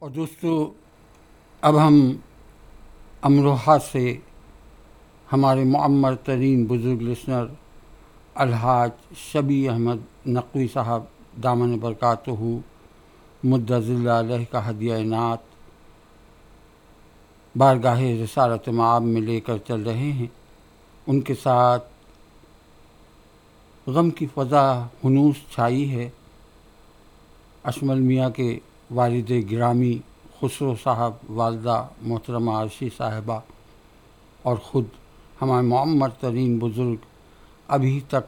اور دوستو، اب ہم امروہہ سے ہمارے معمر ترین بزرگ لسنر الحاج شبی احمد نقوی صاحب دامن برکاتہ مد ظل علیہ کا ہدیہ عنایت بارگاہ رسالت مآب میں لے کر چل رہے ہیں۔ ان کے ساتھ غم کی فضا ہنوس چھائی ہے۔ اشمل میاں کے والد گرامی خسرو صاحب، والدہ محترمہ عرشی صاحبہ اور خود ہمارے معمر ترین بزرگ ابھی تک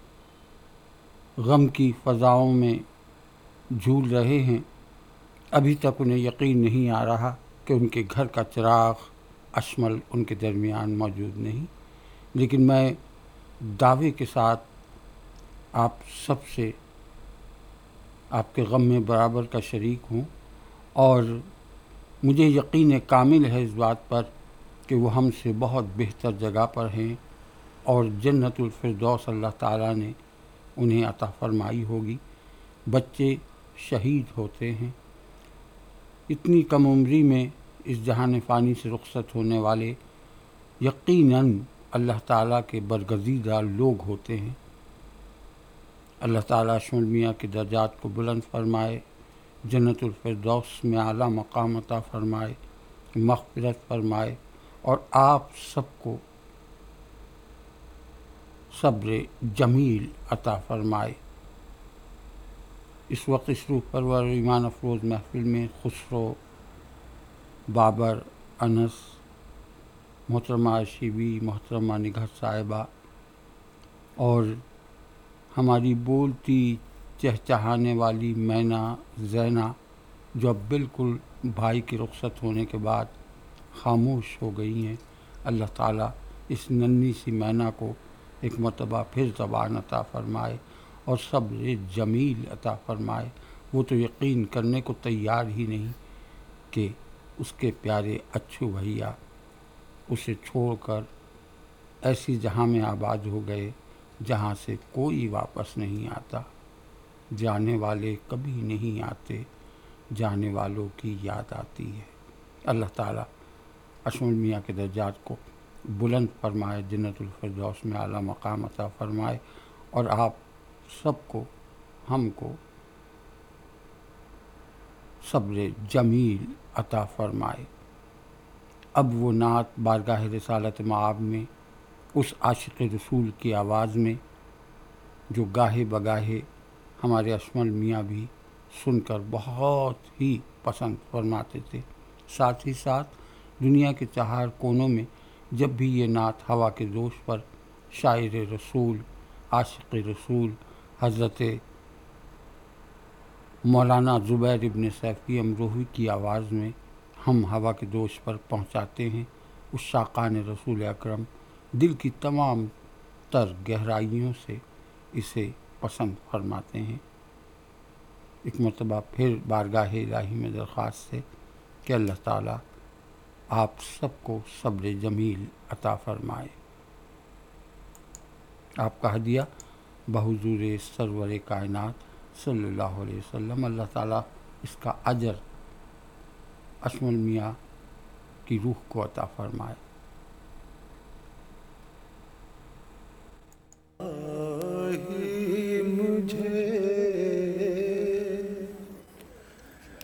غم کی فضاؤں میں جھول رہے ہیں۔ ابھی تک انہیں یقین نہیں آ رہا کہ ان کے گھر کا چراغ اشمل ان کے درمیان موجود نہیں، لیکن میں دعوے کے ساتھ آپ سب سے آپ کے غم میں برابر کا شریک ہوں، اور مجھے یقین کامل ہے اس بات پر کہ وہ ہم سے بہت بہتر جگہ پر ہیں اور جنت الفردوس اللہ تعالیٰ نے انہیں عطا فرمائی ہوگی۔ بچے شہید ہوتے ہیں، اتنی کم عمری میں اس جہان فانی سے رخصت ہونے والے یقیناً اللہ تعالیٰ کے برگزیدہ لوگ ہوتے ہیں۔ اللہ تعالیٰ اشمل میاں کے درجات کو بلند فرمائے، جنت الفردوس میں اعلیٰ مقام عطا فرمائے، مغفرت فرمائے، اور آپ سب کو صبر جمیل عطا فرمائے۔ اس وقت اس روح پرور اور ایمان افروز محفل میں خسرو، بابر، انس، محترمہ عرشی، محترمہ نگہت صاحبہ اور ہماری بولتی چہچہانے والی مینا زینہ، جو اب بالکل بھائی کے رخصت ہونے کے بعد خاموش ہو گئی ہیں، اللہ تعالیٰ اس ننھی سی مینا کو ایک مرتبہ پھر زبان عطا فرمائے اور صبر جمیل عطا فرمائے۔ وہ تو یقین کرنے کو تیار ہی نہیں کہ اس کے پیارے اچھو بھیا اسے چھوڑ کر ایسی جہاں میں آباد ہو گئے جہاں سے کوئی واپس نہیں آتا۔ جانے والے کبھی نہیں آتے، جانے والوں کی یاد آتی ہے۔ اللہ تعالیٰ اشمل میاں کے درجات کو بلند فرمائے، جنت الفردوس میں اعلیٰ مقام عطا فرمائے، اور آپ سب کو، ہم کو صبر جمیل عطا فرمائے۔ اب وہ نعت بارگاہ رسالت مآب میں اس عاشق رسول کی آواز میں جو گاہے بگاہے ہمارے اشمل میاں بھی سن کر بہت ہی پسند فرماتے تھے۔ ساتھ ہی ساتھ دنیا کے چہار کونوں میں جب بھی یہ نعت ہوا کے دوش پر شاعر رسول، عاشق رسول حضرت مولانا زبیر ابن سیفی امروہی کی آواز میں ہم ہوا کے دوش پر پہنچاتے ہیں، اس شاقان رسول اکرم دل کی تمام تر گہرائیوں سے اسے پسند فرماتے ہیں۔ ایک مرتبہ پھر بارگاہ الہی میں درخواست ہے کہ اللہ تعالیٰ آپ سب کو صبر جمیل عطا فرمائے۔ آپ کا ہدیہ بحضور سرور کائنات صلی اللہ علیہ وسلم۔ اللہ تعالیٰ اس کا اجر اشمل میاں کی روح کو عطا فرمائے۔